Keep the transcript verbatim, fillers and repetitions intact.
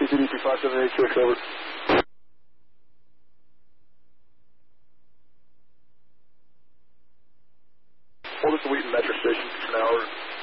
C D two five seven eight six, over. Hold us to Wheaton Metro Station for an hour.